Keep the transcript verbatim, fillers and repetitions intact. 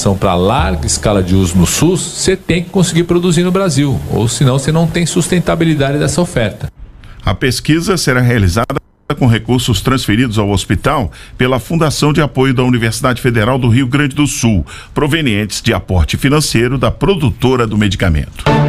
vacinação para larga escala de uso no SUS, você tem que conseguir produzir no Brasil, ou senão você não tem sustentabilidade dessa oferta. A pesquisa será realizada com recursos transferidos ao hospital pela Fundação de Apoio da Universidade Federal do Rio Grande do Sul, provenientes de aporte financeiro da produtora do medicamento.